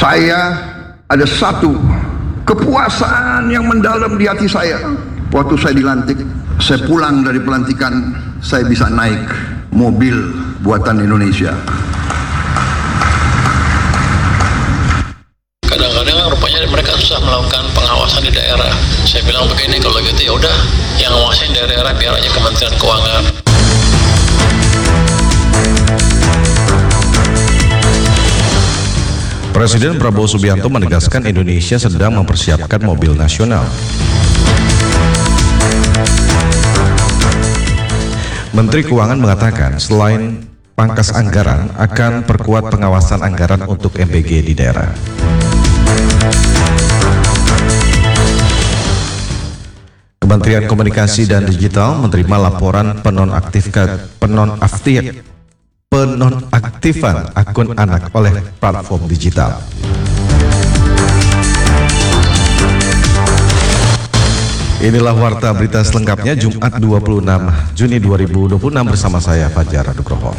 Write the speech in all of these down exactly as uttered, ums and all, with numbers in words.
Saya ada satu kepuasan yang mendalam di hati saya. Waktu saya dilantik, saya pulang dari pelantikan, saya bisa naik mobil buatan Indonesia. Kadang-kadang rupanya mereka susah melakukan pengawasan di daerah. Saya bilang begini, kalau gitu ya udah, yang ngawasin daerah biar aja Kementerian Keuangan. Presiden Prabowo Subianto menegaskan Indonesia sedang mempersiapkan mobil nasional. Menteri Keuangan mengatakan selain pangkas anggaran akan perkuat pengawasan anggaran untuk M B G di daerah. Kementerian Komunikasi dan Digital menerima laporan penonaktifkan penonaktif penonaktifan akun anak oleh platform digital. Inilah warta berita selengkapnya Jumat dua puluh enam Juni dua ribu dua puluh enam bersama saya Fajar Nugroho.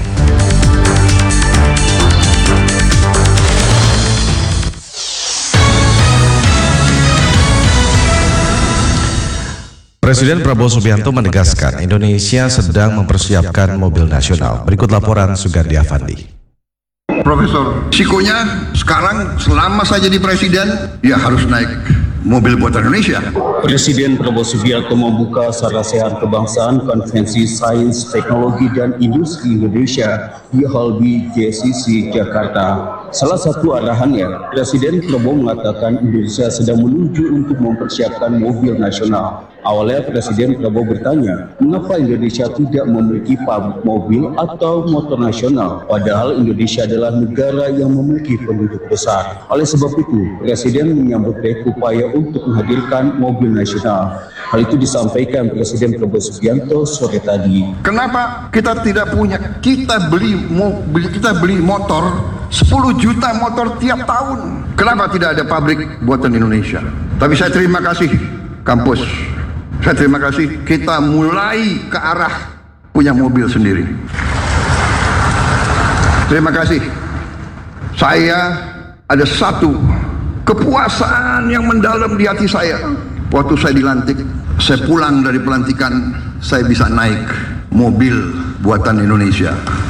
Presiden Prabowo Subianto menegaskan Indonesia sedang mempersiapkan mobil nasional. Berikut laporan Sugandi Avandi. Profesor, risikonya sekarang selama saya jadi presiden, ya harus naik mobil buatan Indonesia. Presiden Prabowo Subianto membuka Sarasehan Kebangsaan Konvensi Sains, Teknologi, dan Industri Indonesia di Hall B J C C Jakarta. Salah satu arahannya, Presiden Prabowo mengatakan Indonesia sedang menuju untuk mempersiapkan mobil nasional. Awalnya Presiden Prabowo bertanya, mengapa Indonesia tidak memiliki pabrik mobil atau motor nasional, padahal Indonesia adalah negara yang memiliki penduduk besar. Oleh sebab itu, Presiden menyambut baik upaya untuk menghadirkan mobil nasional. Hal itu disampaikan Presiden Prabowo Subianto sore tadi. Kenapa kita tidak punya? Kita beli mobil, kita beli motor sepuluh juta motor tiap tahun. Kenapa tidak ada pabrik buatan Indonesia? Tapi saya terima kasih kampus. Saya terima kasih kita mulai ke arah punya mobil sendiri. Terima kasih. Saya ada satu kepuasan yang mendalam di hati saya. Waktu saya dilantik, saya pulang dari pelantikan, saya bisa naik mobil buatan Indonesia.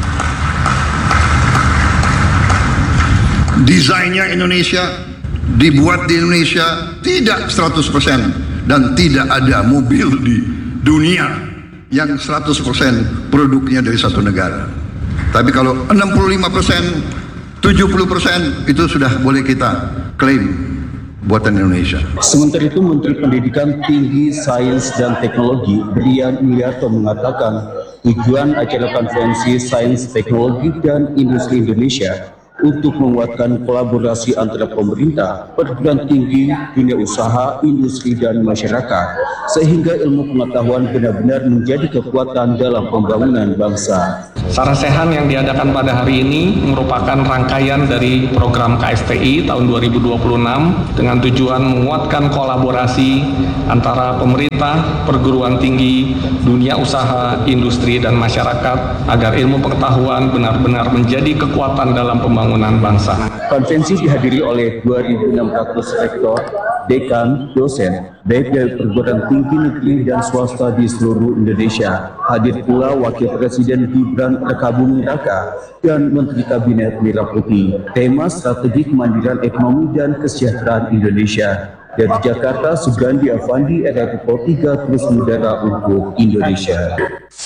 Desainnya Indonesia, dibuat di Indonesia, tidak seratus persen. Dan tidak ada mobil di dunia yang seratus persen produknya dari satu negara. Tapi kalau enam puluh lima persen, tujuh puluh persen itu sudah boleh kita klaim buatan Indonesia. Sementara itu Menteri Pendidikan Tinggi, Sains, dan Teknologi Brian Iliarto mengatakan tujuan acara Konvensi Sains, Teknologi, dan Industri Indonesia untuk menguatkan kolaborasi antara pemerintah, perguruan tinggi, dunia usaha, industri, dan masyarakat, sehingga ilmu pengetahuan benar-benar menjadi kekuatan dalam pembangunan bangsa. Sarasehan yang diadakan pada hari ini merupakan rangkaian dari program K S T I tahun dua ribu dua puluh enam dengan tujuan menguatkan kolaborasi antara pemerintah, perguruan tinggi, dunia usaha, industri, dan masyarakat agar ilmu pengetahuan benar-benar menjadi kekuatan dalam pembangunan bangsa. Konvensi dihadiri oleh dua ribu enam ratus rektor, dekan, dosen, baik dari perguruan tinggi negeri dan swasta di seluruh Indonesia. Hadir pula Wakil Presiden Gibran Rakabuming Raka dan Menteri Kabinet Merah Putih. Tema strategi kemandirian ekonomi dan kesejahteraan Indonesia. Dari Jakarta, Sugandi Avandi, R R I tiga Terus Mudara untuk Indonesia.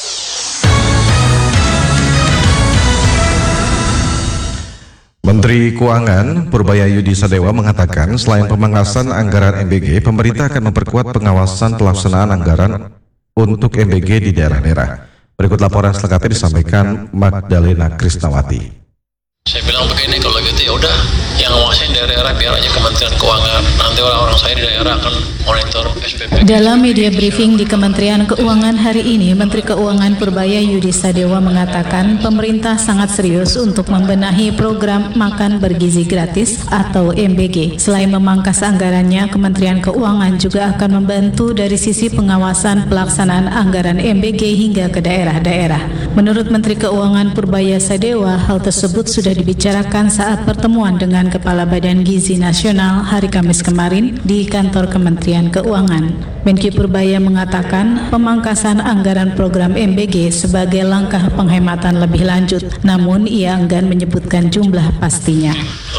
Menteri Keuangan Purbaya Yudi Sadewa mengatakan selain pemangkasan anggaran M B G, pemerintah akan memperkuat pengawasan pelaksanaan anggaran untuk M B G di daerah-daerah. Berikut laporan selengkapnya disampaikan Magdalena Krisnawati. Saya bilang begini, kalau gitu ya udah, yang ngawasin daerah biar aja Kementerian Keuangan. Nanti orang-orang saya di daerah akan monitor S P P. Dalam media briefing di Kementerian Keuangan hari ini, Menteri Keuangan Purbaya Yudi Sadewa mengatakan pemerintah sangat serius untuk membenahi program makan bergizi gratis atau M B G. Selain memangkas anggarannya, Kementerian Keuangan juga akan membantu dari sisi pengawasan pelaksanaan anggaran M B G hingga ke daerah-daerah. Menurut Menteri Keuangan Purbaya Sadewa, hal tersebut sudah dibicarakan saat pertemuan dengan Kepala Badan Gizi Nasional hari Kamis kemarin di kantor Kementerian Keuangan. Menkyu Purbaya mengatakan pemangkasan anggaran program M B G sebagai langkah penghematan lebih lanjut, namun ia enggan menyebutkan jumlah pastinya.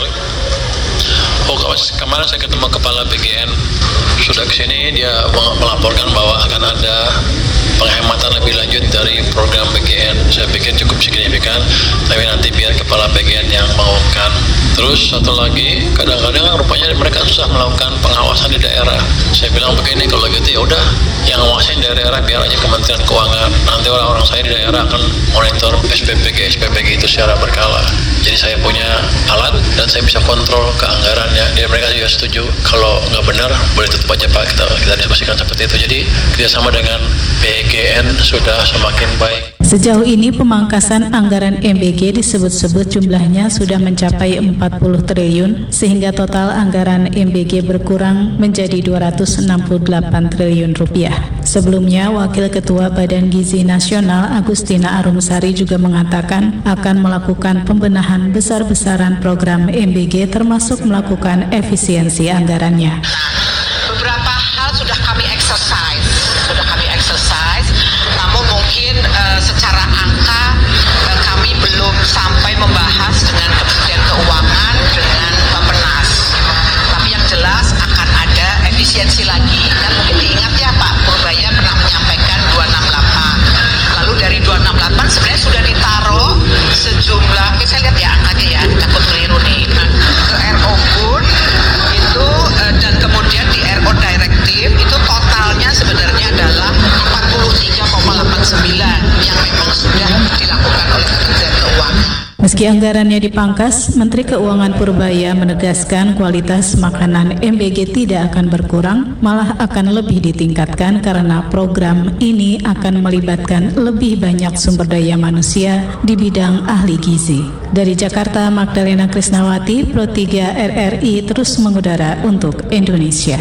Oh, kemarin saya ketemu Kepala B G N, sudah kesini dia melaporkan bahwa akan ada penghematan lebih lanjut dari program B G N. Saya pikir cukup signifikan, tapi nanti biar Kepala B G N yang mengumumkan. Terus satu lagi, kadang-kadang rupanya mereka susah melakukan pengawasan di daerah. Saya bilang begini, kalau gitu ya udah, yang ngawasin dari daerah biar aja Kementerian Keuangan. Nanti orang-orang saya di daerah akan monitor S P B G S P B G itu secara berkala. Jadi saya punya alat dan saya bisa kontrol ke anggarannya. Dan mereka juga setuju. Kalau nggak benar, boleh tutup aja Pak. Kita kita diskusikan seperti itu. Jadi kerjasama dengan B G N sudah semakin baik. Sejauh ini pemangkasan anggaran M B G disebut-sebut jumlahnya sudah mencapai empat puluh triliun, sehingga total anggaran M B G berkurang menjadi dua ratus enam puluh delapan triliun rupiah. Sebelumnya, Wakil Ketua Badan Gizi Nasional Agustina Arumsari juga mengatakan akan melakukan pembenahan besar-besaran program M B G termasuk melakukan efisiensi anggarannya. Beberapa hal sudah kami exercise, sudah kami exercise, namun mungkin uh, secara angka uh, kami belum sampai membahas dengan Kementerian Keuangan, dengan Bappenas. Tapi yang jelas akan ada efisiensi lagi. Kan mungkin diingat ya Pak Purbaya pernah menyampaikan dua ratus enam puluh delapan. Lalu dari dua ratus enam puluh delapan sebenarnya sudah ditaruh sejumlah, oke, saya lihat ya angkanya ya, takut keliru nih. Nah, ke R O pun itu uh, dan kemudian di R O Directive itu totalnya sebenarnya adalah empat puluh tiga koma delapan sembilan yang memang sudah dilakukan oleh Kementerian Keuangan. Meski anggarannya dipangkas, Menteri Keuangan Purbaya menegaskan kualitas makanan M B G tidak akan berkurang, malah akan lebih ditingkatkan karena program ini akan melibatkan lebih banyak sumber daya manusia di bidang ahli gizi. Dari Jakarta, Magdalena Krisnawati, Pro tiga R R I terus mengudara untuk Indonesia.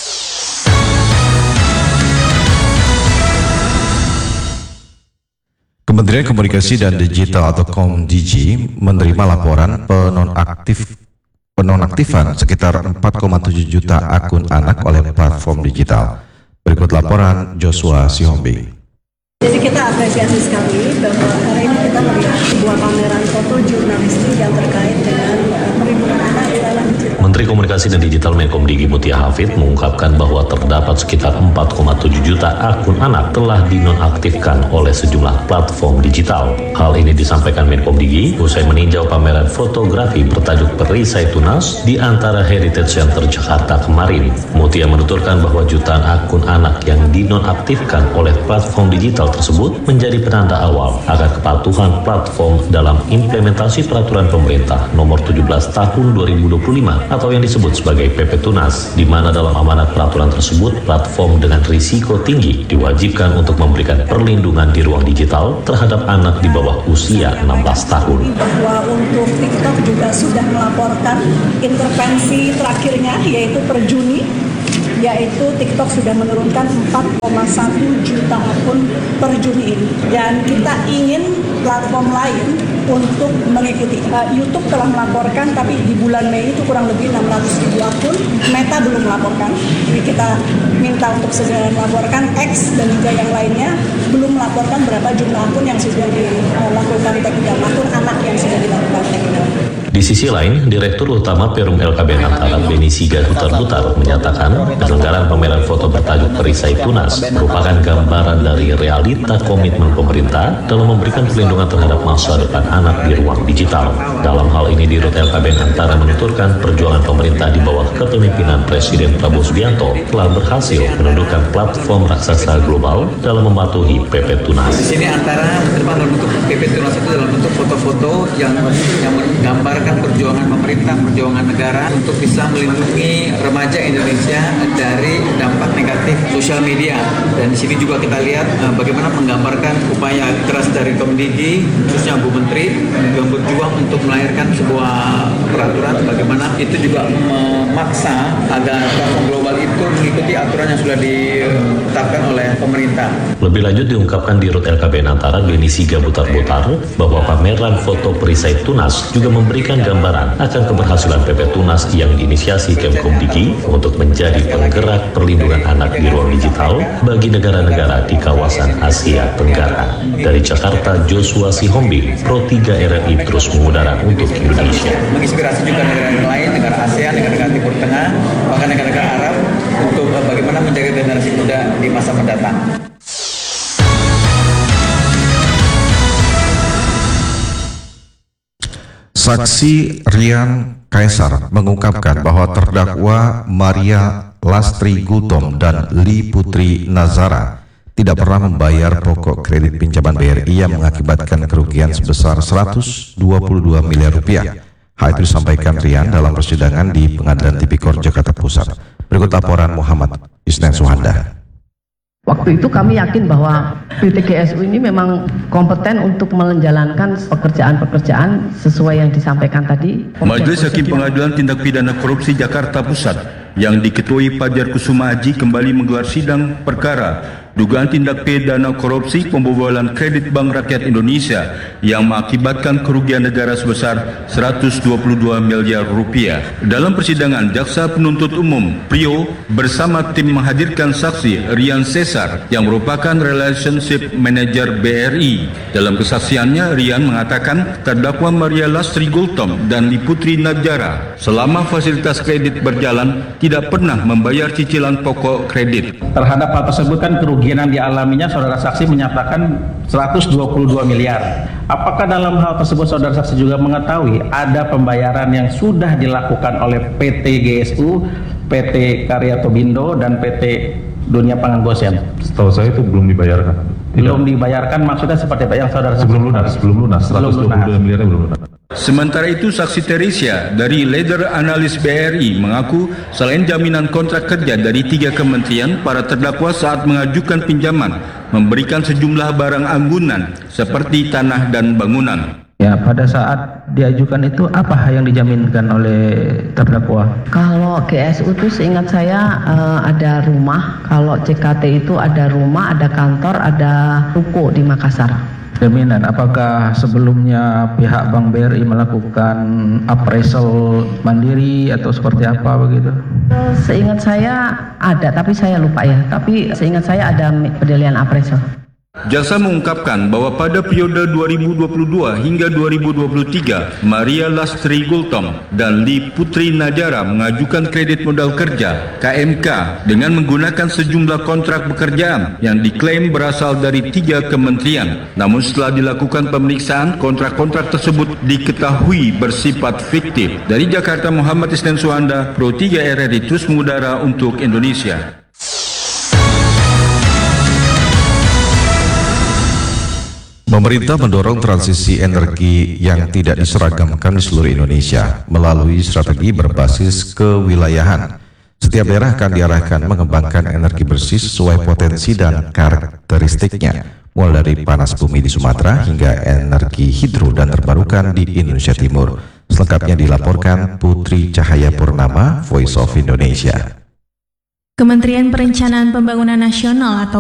Kementerian Komunikasi dan Digital atau Komdigi menerima laporan penonaktif penonaktifan sekitar empat koma tujuh juta akun anak oleh platform digital. Berikut laporan Joshua Sihombing. Jadi kita apresiasi sekali bahwa hari ini kita melihat sebuah pameran foto jurnalistik yang terkait dengan perlindungan anak dalam digital. Menteri Komunikasi dan Digital Menkomdigi Mutia Hafid mengungkapkan bahwa terdapat sekitar empat koma tujuh juta akun anak telah dinonaktifkan oleh sejumlah platform digital. Hal ini disampaikan Menkomdigi usai meninjau pameran fotografi bertajuk Perisai Tunas di Antara Heritage Center Jakarta kemarin. Mutia menuturkan bahwa jutaan akun anak yang dinonaktifkan oleh platform digital tersebut menjadi penanda awal akan kepatuhan platform dalam implementasi peraturan pemerintah nomor tujuh belas tahun dua ribu dua puluh lima atau yang disebut sebagai P P Tunas, di mana dalam amanat peraturan tersebut platform dengan risiko tinggi diwajibkan untuk memberikan perlindungan di ruang digital terhadap anak di bawah usia enam belas tahun. Bahwa untuk TikTok juga sudah melaporkan intervensi terakhirnya yaitu per Juni, yaitu TikTok sudah menurunkan empat koma satu juta akun per Juni ini. Dan kita ingin platform lain untuk mengikuti. Uh, YouTube telah melaporkan, tapi di bulan Mei itu kurang lebih enam ratus ribu akun. Meta belum melaporkan, jadi kita minta untuk segera melaporkan. X dan juga yang lainnya belum melaporkan berapa jumlah akun yang sudah dilakukan take down, akun anak yang sudah dilakukan take down. Di sisi lain, Direktur Utama Perum L K B N Antara Beni Siga Hutar-Hutar menyatakan penyelenggaraan pameran foto bertajuk Perisai Tunas merupakan gambaran dari realita komitmen pemerintah dalam memberikan perlindungan terhadap masa depan anak di ruang digital. Dalam hal ini, Dirut L K B N Antara menuturkan perjuangan pemerintah di bawah kepemimpinan Presiden Prabowo Subianto telah berhasil menundukkan platform raksasa global dalam mematuhi P P Tunas. Di sini Antara menerima dalam bentuk P P Tunas itu dalam bentuk foto-foto yang yang menggambarkan perjuangan pemerintah, perjuangan negara untuk bisa melindungi remaja Indonesia dari dampak negatif sosial media. Dan di sini juga kita lihat uh, bagaimana menggambarkan upaya keras dari Komdigi, khususnya Bu Menteri, yang berjuang untuk melahirkan sebuah peraturan bagaimana itu juga memaksa agar platform global itu mengikuti aturan yang sudah ditetapkan oleh pemerintah. Lebih lanjut diungkapkan di Rut L K B N Antara Beni Siga Butar-Butar bahwa pameran foto perisai Tunas juga memberikan gambaran akan keberhasilan P P Tunas yang diinisiasi Kemkomdiki untuk menjadi penggerak perlindungan anak di ruang digital bagi negara-negara di kawasan Asia Tenggara. Dari Jakarta, Joshua Sihombing, Pro tiga R R I terus mengudara untuk Indonesia. Menginspirasi juga negara lain, negara ASEAN, negara-negara Timur Tengah, bahkan negara-negara Arab untuk bagaimana menjaga generasi muda di masa mendatang. Saksi Rian Kaisar mengungkapkan bahwa terdakwa Maria Lastri Gultom dan Li Putri Nazara tidak pernah membayar pokok kredit pinjaman B R I yang mengakibatkan kerugian sebesar seratus dua puluh dua miliar rupiah. Hal itu disampaikan Rian dalam persidangan di Pengadilan Tipikor Jakarta Pusat. Berikut laporan Muhammad Isnen Suhanda. Waktu itu kami yakin bahwa P T G S U ini memang kompeten untuk menjalankan pekerjaan-pekerjaan sesuai yang disampaikan tadi. Majelis Hakim Pengadilan Tindak Pidana Korupsi Jakarta Pusat yang diketuai Fajar Kusuma Aji kembali menggelar sidang perkara dugaan tindak pidana korupsi pembobolan kredit Bank Rakyat Indonesia yang mengakibatkan kerugian negara sebesar seratus dua puluh dua miliar rupiah. Dalam persidangan, Jaksa Penuntut Umum Prio bersama tim menghadirkan saksi Rian Cesar yang merupakan Relationship Manager B R I. Dalam kesaksiannya, Rian mengatakan terdakwa Maria Lastri Gultom dan Li Putri Nazara selama fasilitas kredit berjalan tidak pernah membayar cicilan pokok kredit. Terhadap hal tersebut kan kerugian yang dialaminya saudara saksi menyatakan seratus dua puluh dua miliar. Apakah dalam hal tersebut saudara saksi juga mengetahui ada pembayaran yang sudah dilakukan oleh P T G S U, P T Karya Tobindo dan P T Dunia Pangan Gosen? Setahu saya itu belum dibayarkan. Tidak. Belum dibayarkan maksudnya seperti apa yang saudara saksi? Sebelum lunas, sebelum lunas, seratus dua puluh dua miliarnya belum lunas. Sementara itu, saksi Teresia dari Leader Analis B R I mengaku selain jaminan kontrak kerja dari tiga kementerian, para terdakwa saat mengajukan pinjaman memberikan sejumlah barang anggunan seperti tanah dan bangunan. Ya, pada saat diajukan itu apa yang dijaminkan oleh terdakwa? Kalau G S U itu seingat saya uh, ada rumah, kalau C K T itu ada rumah, ada kantor, ada ruko di Makassar. Jaminan, apakah sebelumnya pihak Bank B R I melakukan appraisal mandiri atau seperti apa begitu? Seingat saya ada, tapi saya lupa ya. Tapi seingat saya ada penilaian appraisal. Jaksa mengungkapkan bahwa pada periode dua ribu dua puluh dua hingga dua ribu dua puluh tiga, Maria Lastri Gultom dan Li Putri Nazara mengajukan kredit modal kerja K M K dengan menggunakan sejumlah kontrak pekerjaan yang diklaim berasal dari tiga kementerian. Namun setelah dilakukan pemeriksaan, kontrak-kontrak tersebut diketahui bersifat fiktif. Dari Jakarta, Muhammad Isnen Suhanda, Pro tiga R R I terus mengudara untuk Indonesia. Pemerintah mendorong transisi energi yang tidak diseragamkan di seluruh Indonesia melalui strategi berbasis kewilayahan. Setiap daerah akan diarahkan mengembangkan energi bersih sesuai potensi dan karakteristiknya, mulai dari panas bumi di Sumatera hingga energi hidro dan terbarukan di Indonesia Timur. Selengkapnya dilaporkan Putri Cahaya Purnama, Voice of Indonesia. Kementerian Perencanaan Pembangunan Nasional atau